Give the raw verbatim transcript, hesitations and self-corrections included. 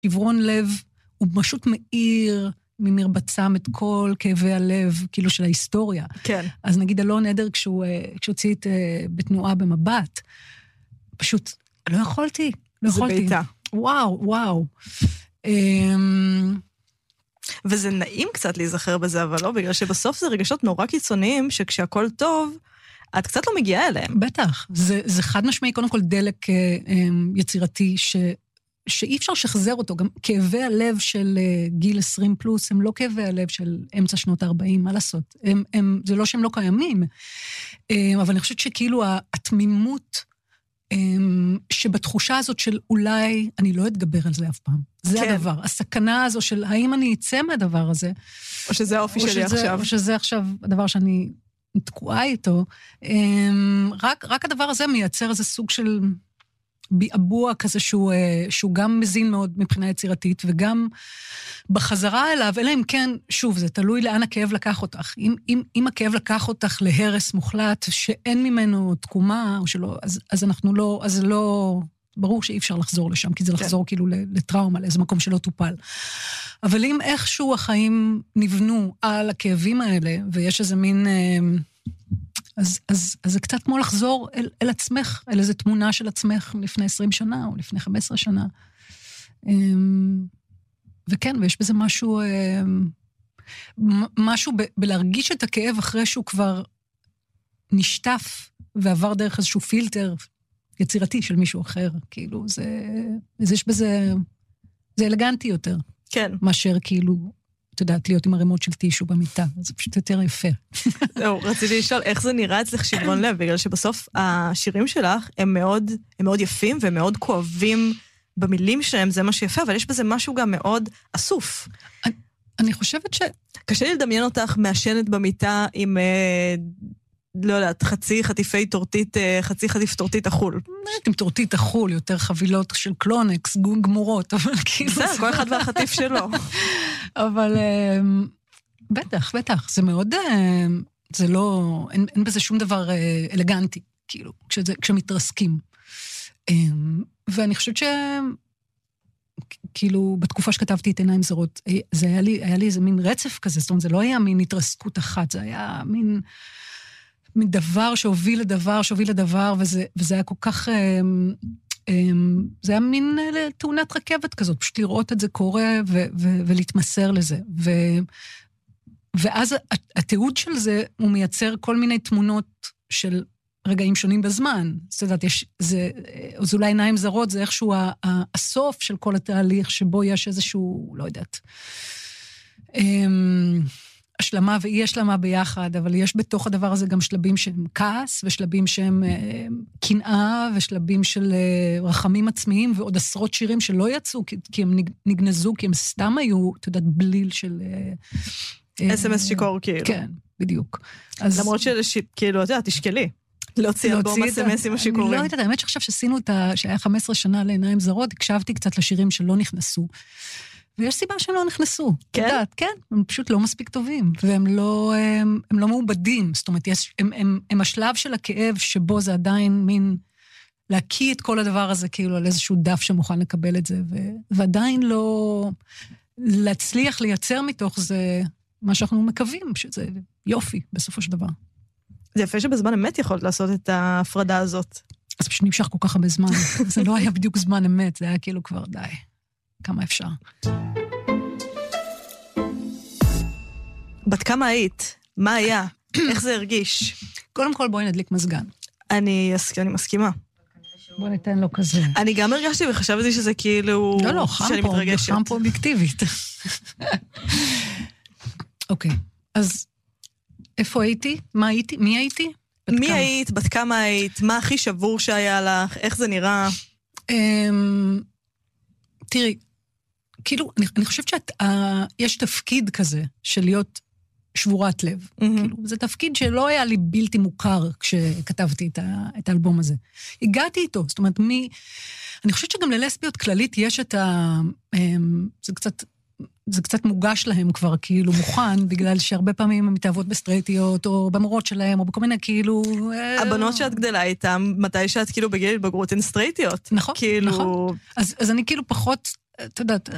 שברון לב, הוא פשוט מאיר ממרבצם את כל כאבי הלב, כאילו של ההיסטוריה. כן. אז נגיד אלון עדר, כשהוא, כשהוא הוציא את בתנועה במבט, פשוט לא יכולתי, לא זה יכולתי. ביתה. וואו, וואו. וזה נעים קצת להיזכר בזה, אבל לא, בגלל שבסוף זה רגשות נורא קיצוניים, שכשהכל טוב, את קצת לא מגיעה אליהם. בטח, זה, זה חד משמעי, קודם כל דלק יצירתי, ש, שאי אפשר לשחזר אותו, גם כאבי הלב של גיל עשרים פלוס, הם לא כאבי הלב של אמצע שנות ה-ארבעים, מה לעשות? הם, הם, זה לא שהם לא קיימים, אבל אני חושבת שכאילו התמימות, שבתחושה הזאת של אולי אני לא אתגבר על זה אף פעם. זה כן. הדבר. הסכנה הזו של האם אני אצא מהדבר הזה. או שזה האופי שלי שזה, עכשיו. או שזה עכשיו הדבר שאני תקועה איתו. רק, רק הדבר הזה מייצר איזה סוג של ביאבוע כזה שהוא, שהוא גם מזין מאוד מבחינה יצירתית, וגם בחזרה אליו, אלא אם כן, שוב, זה תלוי לאן הכאב לקח אותך. אם, אם, אם הכאב לקח אותך להרס מוחלט, שאין ממנו תקומה, או שלא, אז, אז אנחנו לא, אז לא, ברור שאי אפשר לחזור לשם, כי זה לחזור כאילו לטראומה, לאיזה מקום שלא טופל. אבל אם איכשהו החיים נבנו על הכאבים האלה, ויש איזה מין, אז, אז, אז זה קצת כמו לחזור אל, אל עצמך, אל איזו תמונה של עצמך לפני עשרים שנה, או לפני חמש עשרה שנה. וכן, ויש בזה משהו, משהו ב, בלהרגיש את הכאב אחרי שהוא כבר נשטף, ועבר דרך איזשהו פילטר יצירתי של מישהו אחר. כאילו, זה, אז יש בזה, זה אלגנטי יותר. כן. מאשר כאילו, את יודעת, להיות עם הרמות של טישו במיטה. זה פשוט יותר יפה. זהו, רציתי לשאול, איך זה נראה אצלך שברון לב? בגלל שבסוף השירים שלך הם מאוד, הם מאוד יפים והם מאוד כואבים במילים שלהם, זה מה שיפה, אבל יש בזה משהו גם מאוד אסוף. אני, אני חושבת ש... קשה לי לדמיין אותך מעשנת במיטה עם, אה, לא יודעת, חצי חטיפי טורטית, אה, חצי חטיף טורטית החול. עם טורטית החול, יותר חבילות של קלונקס, גמורות, אבל כאילו... בסדר, כל אחד והחטיף שלו. אבל אה, בטח, בטח, זה מאוד... אה, זה לא... אין, אין בזה שום דבר אה, אלגנטי, כאילו, כשזה, כשמתרסקים. אה, ואני חושבת ש... כאילו, בתקופה שכתבתי את עיניים זרות, זה היה לי, היה לי איזה מין רצף כזה, זאת אומרת, זה לא היה מין התרסקות אחת, זה היה מין, מין דבר שהוביל לדבר, שהוביל לדבר, וזה, וזה היה כל כך, זה היה מין תאונת רכבת כזאת, פשוט לראות את זה קורה, ו, ו, ולהתמסר לזה. ו, ואז התיעוד של זה, הוא מייצר כל מיני תמונות של רגעים שונים בזמן. זאת אומרת, יש, זה, אז אולי עיניים זרות, זה איכשהו הסוף של כל התהליך, שבו יש איזשהו, לא יודעת, השלמה ואי השלמה ביחד, אבל יש בתוך הדבר הזה גם שלבים שהם כעס, ושלבים שהם קנאה, ושלבים של רחמים עצמיים, ועוד עשרות שירים שלא יצאו, כי הם נגנזו, כי הם סתם היו, אתה יודעת, בליל של... אס אם אס שיקור, כאילו. כן, בדיוק. למרות שכאילו, אתה יודע, תשקלי. להוציא אלבום אס אם אס עם השיכורים. אני לא יודעת, האמת שעכשיו שעשינו את ה... שהיה חמש עשרה שנה לעיניים זרות, הקשבתי קצת לשירים שלא נכנסו. ויש סיבה שהם לא נכנסו. כן? יודעת, כן, הם פשוט לא מספיק טובים, והם לא, הם, הם לא מעובדים. זאת אומרת, יש, הם, הם, הם השלב של הכאב שבו זה עדיין מין להקיא את כל הדבר הזה, כאילו על איזשהו דף שמוכן לקבל את זה, ו, ועדיין לא להצליח לייצר מתוך זה מה שאנחנו מקווים, שזה יופי בסופו של דבר. זה יפה שבזמן אמת יכולת לעשות את ההפרדה הזאת. אז פשוט נמשך כל כך הרבה זמן. זה לא היה בדיוק זמן אמת, זה היה כאילו כבר די. כמה אפשר. בת כמה היית? מה היה? איך זה הרגיש? קודם כל בואי נדליק מזגן. אני, אני מסכימה. בוא ניתן לו כזה. אני גם הרגשתי וחשבתי שזה כאילו... לא, לא, חם פה, חם פה אובייקטיבית. אוקיי, אז איפה הייתי? מה הייתי? מי הייתי? מי היית? בת כמה היית? מה הכי שבור שהיה לך? איך זה נראה? תראי, כאילו, אני חושבת שיש תפקיד כזה של להיות שבורת לב. כאילו, זה תפקיד שלא היה לי בלתי מוכר כשכתבתי את האלבום הזה. הגעתי איתו, זאת אומרת, מי... אני חושבת שגם ללסביות כללית יש את ה... זה קצת... זה קצת מוגש להם כבר כאילו מוכן, בגלל שהרבה פעמים הם מתאהבות בסטרייטיות, או במורות שלהם, או בכל מיני כאילו... הבנות שאת גדלה איתם, מתי שאת כאילו בגיל התבגרות הן סטרייטיות. נכון, כאילו... נכון. אז, אז אני כאילו פחות, אתה יודעת,